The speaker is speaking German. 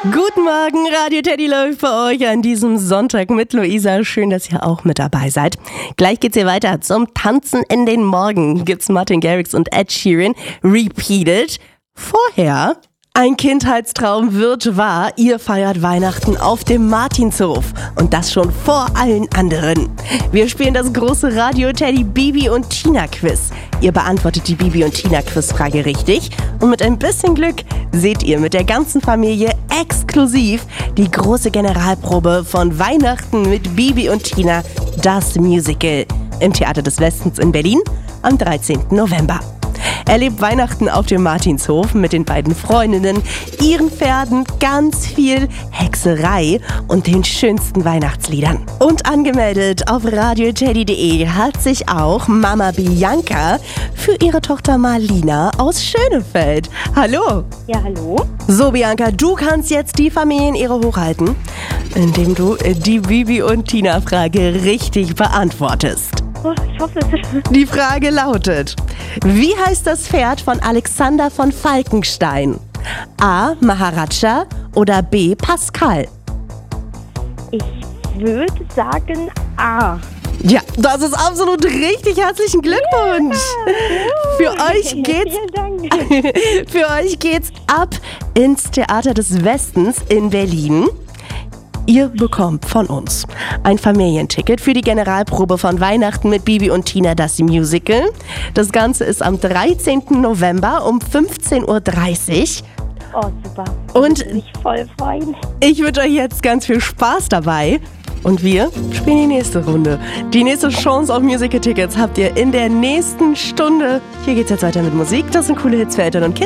Guten Morgen, Radio Teddy läuft bei euch an diesem Sonntag mit Luisa. Schön, dass ihr auch mit dabei seid. Gleich geht's hier weiter zum Tanzen in den Morgen. Gibt's Martin Garrix und Ed Sheeran repeated. Vorher ein Kindheitstraum wird wahr. Ihr feiert Weihnachten auf dem Martinshof. Und das schon vor allen anderen. Wir spielen das große Radio Teddy Bibi und Tina Quiz. Ihr beantwortet die Bibi und Tina Quizfrage richtig. Und mit ein bisschen Glück seht ihr mit der ganzen Familie exklusiv die große Generalprobe von Weihnachten mit Bibi und Tina, das Musical, im Theater des Westens in Berlin am 13. November. Erlebt Weihnachten auf dem Martinshof mit den beiden Freundinnen, ihren Pferden, ganz viel Hexerei und den schönsten Weihnachtsliedern. Und angemeldet auf radioteddy.de hat sich auch Mama Bianca für ihre Tochter Marlina aus Schönefeld. Hallo! Ja, hallo? So, Bianca, du kannst jetzt die Familienehre hochhalten, indem du die Bibi und Tina-Frage richtig beantwortest. Oh, ich hoffe es. Die Frage lautet: Wie heißt das Pferd von Alexander von Falkenstein? A. Maharaja oder B. Pascal? Ich würde sagen A. Ja, das ist absolut richtig. Herzlichen Glückwunsch. Für euch geht's, Vielen Dank. für euch geht's ab ins Theater des Westens in Berlin. Ihr bekommt von uns ein Familienticket für die Generalprobe von Weihnachten mit Bibi und Tina, das Musical. Das Ganze ist am 13. November um 15.30 Uhr. Oh, super. Und ich würde mich voll freuen. ich wünsche euch jetzt ganz viel Spaß dabei. Und wir spielen die nächste Runde. Die nächste Chance auf Musical-Tickets habt ihr in der nächsten Stunde. Hier geht's jetzt weiter mit Musik. Das sind coole Hits für Eltern und Kinder.